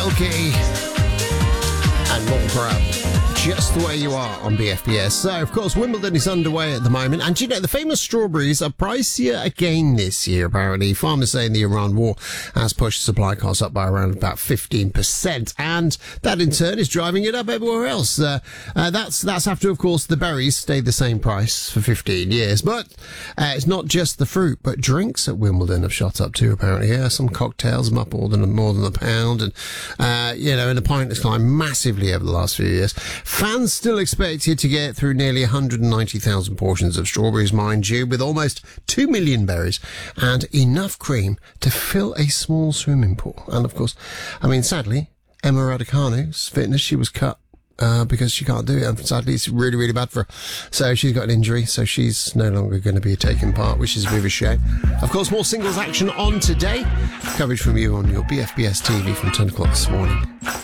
Milky and Long Grab. Just the way you are on BFBS. So, of course, Wimbledon is underway at the moment. And, you know, the famous strawberries are pricier again this year, apparently. Farmers saying the Iran war has pushed supply costs up by around about 15%. And that, in turn, is driving it up everywhere else. That's after, of course, the berries stayed the same price for 15 years. But it's not just the fruit, but drinks at Wimbledon have shot up too, apparently. Yeah, some cocktails are up more than a pound. And, you know, and the pint has climbed massively over the last few years. Fans still expected to get through nearly 190,000 portions of strawberries, mind you, with almost 2 million berries and enough cream to fill a small swimming pool. And, of course, I mean, sadly, Emma Raducanu's fitness, she was cut because she can't do it. And sadly, it's really, really bad for her. So she's got an injury, so she's no longer going to be taking part, which is a bit of a shame. Of course, more singles action on today. Coverage from you on your BFBS TV from 10 o'clock this morning.